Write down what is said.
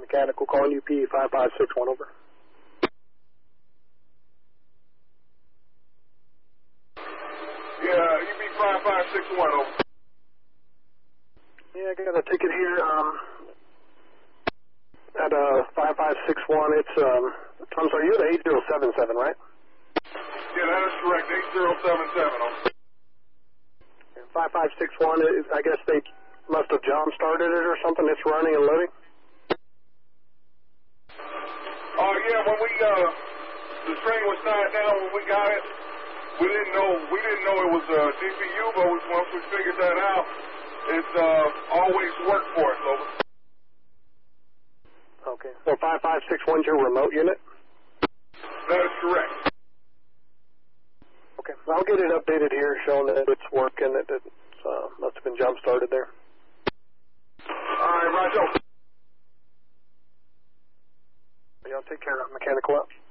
Mechanical calling UP 5561, over. Yeah, UP 5561, over. Yeah, I got a ticket here at 5561. It's, I'm sorry, you're the 8077, right? Yeah, that is correct, 8077, over. 5561, I guess they must have jump-started it or something. It's running and loading? Yeah, when we, the train was tied down when we got it, we didn't know it was a DPU, but once we figured that out, it's always worked for us, over. Okay. So 5561 is your remote unit? That is correct. Okay. I'll get it updated here showing that it's working. It must have been jump-started there. All right, Roger. Y'all take care of Mechanical up.